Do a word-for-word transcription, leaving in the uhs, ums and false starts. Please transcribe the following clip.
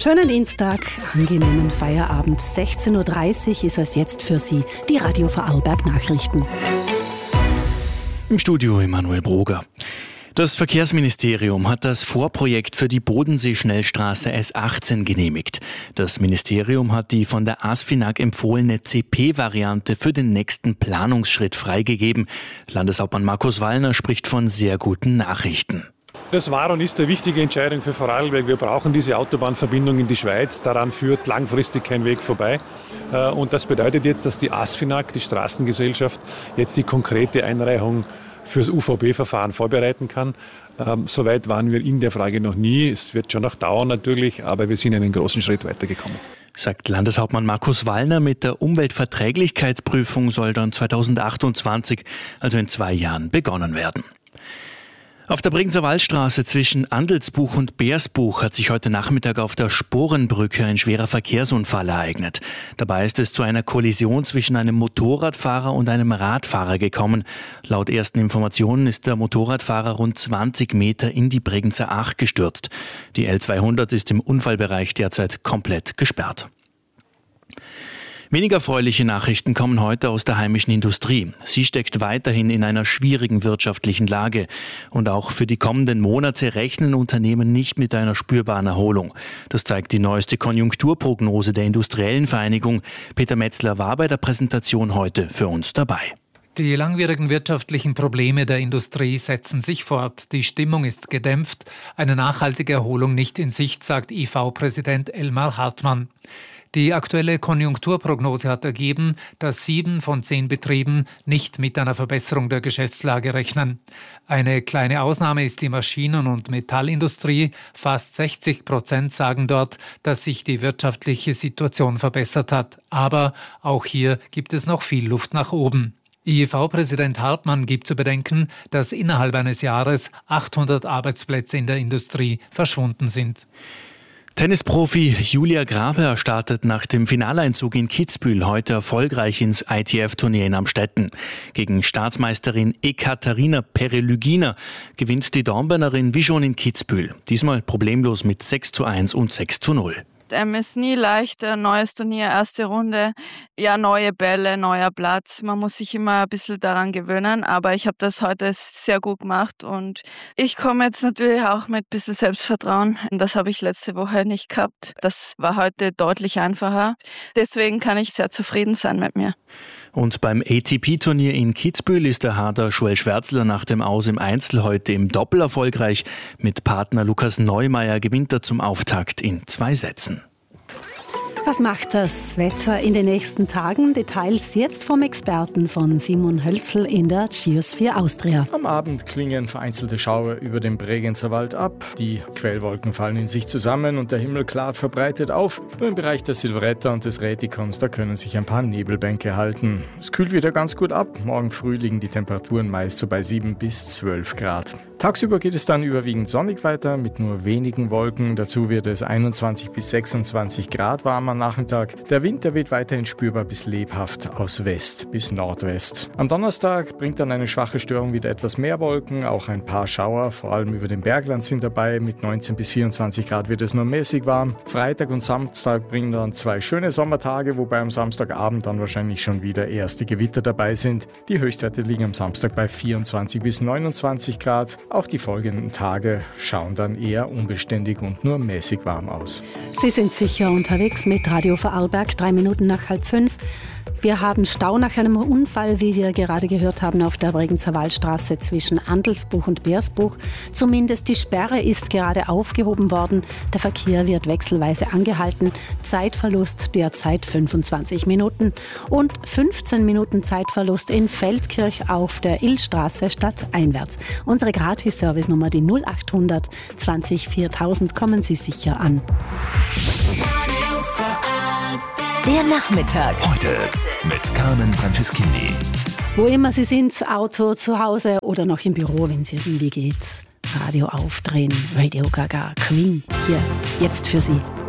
Schönen Dienstag, angenehmen Feierabend. sechzehn Uhr dreißig ist es jetzt für Sie, die Radio Vorarlberg Nachrichten. Im Studio Emanuel Broger. Das Verkehrsministerium hat das Vorprojekt für die Bodensee-Schnellstraße S achtzehn genehmigt. Das Ministerium hat die von der ASFINAG empfohlene C P-Variante für den nächsten Planungsschritt freigegeben. Landeshauptmann Markus Wallner spricht von sehr guten Nachrichten. Das war und ist eine wichtige Entscheidung für Vorarlberg. Wir brauchen diese Autobahnverbindung in die Schweiz. Daran führt langfristig kein Weg vorbei. Und das bedeutet jetzt, dass die ASFINAG, die Straßengesellschaft, jetzt die konkrete Einreichung fürs U V B-Verfahren vorbereiten kann. Ähm, Soweit waren wir in der Frage noch nie. Es wird schon noch dauern natürlich, aber wir sind einen großen Schritt weitergekommen. Sagt Landeshauptmann Markus Wallner. Mit der Umweltverträglichkeitsprüfung soll dann zweitausendachtundzwanzig, also in zwei Jahren, begonnen werden. Auf der Bregenzer Waldstraße zwischen Andelsbuch und Beersbuch hat sich heute Nachmittag auf der Sporenbrücke ein schwerer Verkehrsunfall ereignet. Dabei ist es zu einer Kollision zwischen einem Motorradfahrer und einem Radfahrer gekommen. Laut ersten Informationen ist der Motorradfahrer rund zwanzig Meter in die Bregenzer Ach gestürzt. Die L zweihundert ist im Unfallbereich derzeit komplett gesperrt. Weniger erfreuliche Nachrichten kommen heute aus der heimischen Industrie. Sie steckt weiterhin in einer schwierigen wirtschaftlichen Lage. Und auch für die kommenden Monate rechnen Unternehmen nicht mit einer spürbaren Erholung. Das zeigt die neueste Konjunkturprognose der Industriellen Vereinigung. Peter Metzler war bei der Präsentation heute für uns dabei. Die langwierigen wirtschaftlichen Probleme der Industrie setzen sich fort. Die Stimmung ist gedämpft, eine nachhaltige Erholung nicht in Sicht, sagt I V-Präsident Elmar Hartmann. Die aktuelle Konjunkturprognose hat ergeben, dass sieben von zehn Betrieben nicht mit einer Verbesserung der Geschäftslage rechnen. Eine kleine Ausnahme ist die Maschinen- und Metallindustrie. Fast sechzig Prozent sagen dort, dass sich die wirtschaftliche Situation verbessert hat. Aber auch hier gibt es noch viel Luft nach oben. I V-Präsident Hartmann gibt zu bedenken, dass innerhalb eines Jahres achthundert Arbeitsplätze in der Industrie verschwunden sind. Tennisprofi Julia Graber startet nach dem Finaleinzug in Kitzbühel heute erfolgreich ins I T F-Turnier in Amstetten. Gegen Staatsmeisterin Ekaterina Perelygina gewinnt die Dornbirnerin wie schon in Kitzbühel. Diesmal problemlos mit sechs zu eins und sechs zu null. Ähm, ist nie leicht, ein neues Turnier, erste Runde, ja, neue Bälle, neuer Platz. Man muss sich immer ein bisschen daran gewöhnen, aber ich habe das heute sehr gut gemacht und ich komme jetzt natürlich auch mit ein bisschen Selbstvertrauen. Das habe ich letzte Woche nicht gehabt. Das war heute deutlich einfacher. Deswegen kann ich sehr zufrieden sein mit mir. Und beim A T P-Turnier in Kitzbühel ist der Harder Joel Schwärzler nach dem Aus im Einzel heute im Doppel erfolgreich. Mit Partner Lukas Neumeier gewinnt er zum Auftakt in zwei Sätzen. Was macht das Wetter in den nächsten Tagen? Details jetzt vom Experten von Simon Hölzl in der Geosphere Austria. Am Abend klingen vereinzelte Schauer über den Bregenzer Wald ab. Die Quellwolken fallen in sich zusammen und der Himmel klart verbreitet auf. Nur im Bereich der Silvretta und des Rätikons, da können sich ein paar Nebelbänke halten. Es kühlt wieder ganz gut ab. Morgen früh liegen die Temperaturen meist so bei sieben bis zwölf Grad. Tagsüber geht es dann überwiegend sonnig weiter mit nur wenigen Wolken. Dazu wird es einundzwanzig bis sechsundzwanzig Grad warm am Nachmittag. Der Wind, der weht weiterhin spürbar bis lebhaft aus West bis Nordwest. Am Donnerstag bringt dann eine schwache Störung wieder etwas mehr Wolken, auch ein paar Schauer, vor allem über dem Bergland sind dabei. Mit neunzehn bis vierundzwanzig Grad wird es nur mäßig warm. Freitag und Samstag bringen dann zwei schöne Sommertage, wobei am Samstagabend dann wahrscheinlich schon wieder erste Gewitter dabei sind. Die Höchstwerte liegen am Samstag bei vierundzwanzig bis neunundzwanzig Grad. Auch die folgenden Tage schauen dann eher unbeständig und nur mäßig warm aus. Sie sind sicher unterwegs mit Radio Vorarlberg, drei Minuten nach halb fünf. Wir haben Stau nach einem Unfall, wie wir gerade gehört haben, auf der Bregenzer Waldstraße zwischen Andelsbuch und Beersbuch. Zumindest die Sperre ist gerade aufgehoben worden. Der Verkehr wird wechselweise angehalten. Zeitverlust derzeit fünfundzwanzig Minuten und fünfzehn Minuten Zeitverlust in Feldkirch auf der Illstraße stadteinwärts. Unsere Gratis-Service-Nummer, die null achthundert zwanzig viertausend, kommen Sie sicher an. Der Nachmittag. Heute mit Carmen Franceschini. Wo immer Sie sind, Auto, zu Hause oder noch im Büro, wenn es irgendwie geht. Radio aufdrehen, Radio Gaga, Queen, hier, jetzt für Sie.